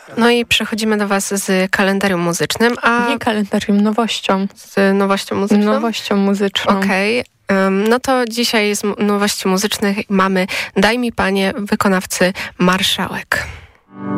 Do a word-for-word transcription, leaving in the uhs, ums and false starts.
No i przechodzimy do was z kalendarium muzycznym, a... Nie kalendarium, nowością. Z nowością muzyczną? Nowością muzyczną. Okej. Okay. No to dzisiaj z nowości muzycznych mamy Daj mi Panie wykonawcy Marszałek.